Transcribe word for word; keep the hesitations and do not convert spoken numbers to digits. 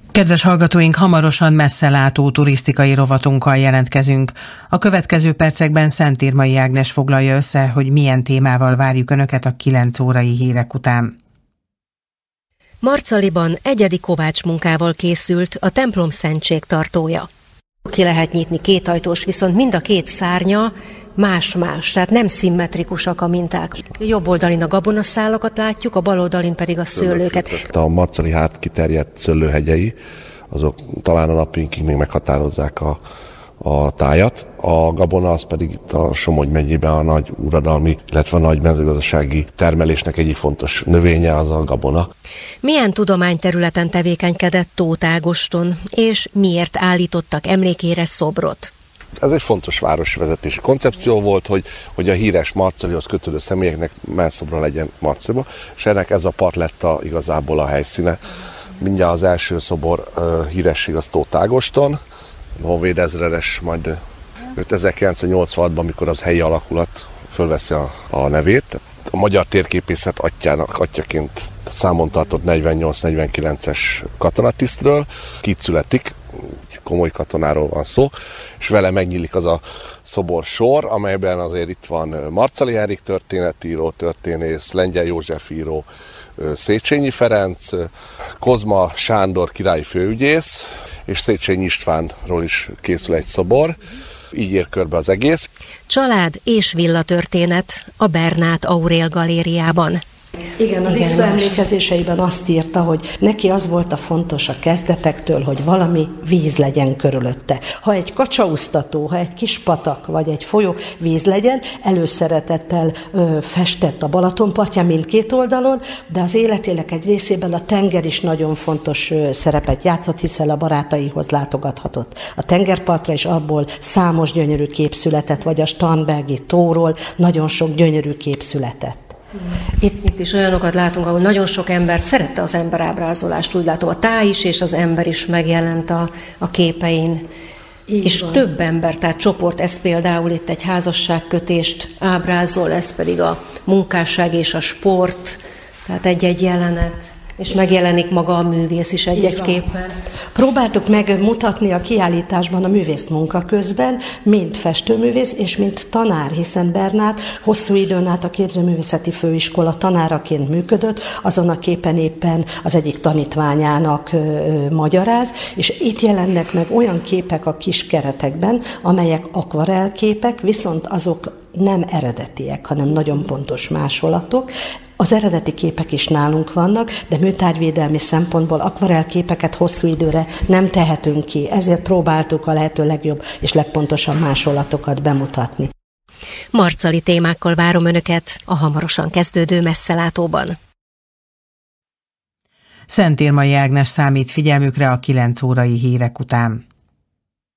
Kedves hallgatóink, hamarosan messzelátó turisztikai rovatunkkal jelentkezünk. A következő percekben Szent Irmai Ágnes foglalja össze, hogy milyen témával várjuk Önöket a kilenc órai hírek után. Marcaliban egyedi kovács munkával készült a templom szentségtartója. Ki lehet nyitni kétajtós, viszont mind a két szárnya más-más, tehát nem szimmetrikusak a minták. Jobb oldalin a gabonaszálakat látjuk, a bal oldalin pedig a szőlőket. A marcali hát kiterjedt szőlőhegyei, azok talán a napjainkig még meghatározzák a, a tájat. A gabona az pedig itt a Somogy megyében a nagy uradalmi, illetve a nagy mezőgazdasági termelésnek egyik fontos növénye az a gabona. Milyen tudományterületen tevékenykedett Tóth Ágoston, és miért állítottak emlékére szobrot? Ez egy fontos városvezetési koncepció volt, hogy, hogy a híres Marcalihoz kötődő személyeknek mellszobra legyen Marcaliba, és ennek ez a part lett a, igazából a helyszíne. Mindjárt az első szobor uh, híresség az Tóth Ágoston, honvéd ezredes, majd őt ezerkilencszáznyolcvanhatban, amikor az helyi alakulat fölveszi a, a nevét. A magyar térképészet atyának, atyaként számon tartott negyvennyolc-negyvenkilences katonatisztről, ki itt születik, komoly katonáról van szó, és vele megnyílik az a szobor sor, amelyben azért itt van Marcali Henrik történetíró, történész, Lengyel József író, Széchenyi Ferenc, Kozma Sándor királyi főügyész, és Széchenyi Istvánról is készül egy szobor. Így ér körbe az egész. Család és villatörténet a Bernát Aurél galériában. Igen, a visszaemlékezéseiben azt írta, hogy neki az volt a fontos a kezdetektől, hogy valami víz legyen körülötte. Ha egy kacsaúztató, ha egy kis patak vagy egy folyó víz legyen, előszeretettel ö, festett a Balatonpartján mindkét oldalon, de az életének egy részében a tenger is nagyon fontos ö, szerepet játszott, hiszen a barátaihoz látogathatott a tengerpartra, és abból számos gyönyörű kép született, vagy a Starnbergi tóról nagyon sok gyönyörű kép született. Itt, itt is olyanokat látunk, ahol nagyon sok embert szerette az emberábrázolást, úgy látom, a táj is és az ember is megjelent a, a képein. Így és van. Több ember, tehát csoport, ez például itt egy házasságkötést ábrázol, ez pedig a munkásság és a sport, tehát egy-egy jelenet. És megjelenik maga a művész is egy-egy képen. Próbáltuk megmutatni a kiállításban a művészt munka közben, mint festőművész és mint tanár, hiszen Bernát hosszú időn át a Képzőművészeti Főiskola tanáraként működött, azon a képen éppen az egyik tanítványának ö, ö, magyaráz, és itt jelennek meg olyan képek a kis keretekben, amelyek akvarellképek, viszont azok nem eredetiek, hanem nagyon pontos másolatok. Az eredeti képek is nálunk vannak, de műtárgyvédelmi szempontból akvarellképeket hosszú időre nem tehetünk ki, ezért próbáltuk a lehető legjobb és legpontosabb másolatokat bemutatni. Marcali témákkal várom Önöket a hamarosan kezdődő messzelátóban. Szent Irmai Ágnes számít figyelmükre a kilenc órai hírek után.